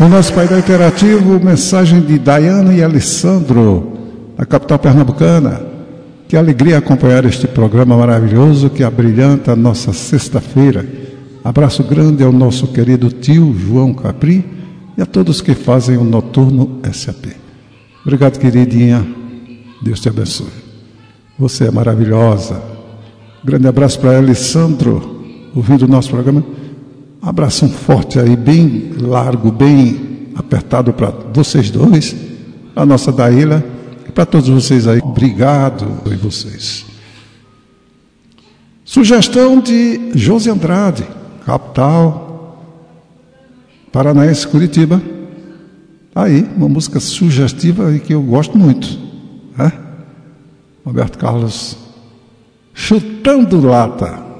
O nosso painel interativo, mensagem de Daiane e Alessandro, da capital pernambucana. Que alegria acompanhar este programa maravilhoso que abrilhanta a nossa sexta-feira. Abraço grande ao nosso querido tio João Capri e a todos que fazem o Noturno SAP. Obrigado, queridinha. Deus te abençoe. Você é maravilhosa. Grande abraço para Alessandro, ouvindo o nosso programa. Um abração forte aí, bem largo, bem apertado para vocês dois, a nossa Daíla, e para todos vocês aí. Obrigado e vocês. Sugestão de Josi Andrade, capital paranaense, Curitiba. Aí, uma música sugestiva e que eu gosto muito, né? Roberto Carlos, Chutando Lata.